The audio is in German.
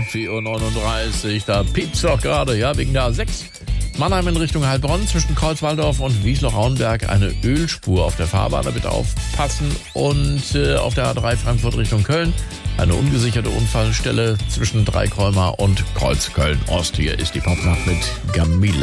4:39 Uhr, da piept's doch gerade, ja, wegen der A6. Mannheim in Richtung Heilbronn zwischen Kreuzwaldorf und Wiesloch-Rauenberg eine Ölspur auf der Fahrbahn, da bitte aufpassen. Und auf der A3 Frankfurt Richtung Köln eine ungesicherte Unfallstelle zwischen Dreikreumer und Kreuz Köln-Ost. Hier ist die Popnacht mit Gamila.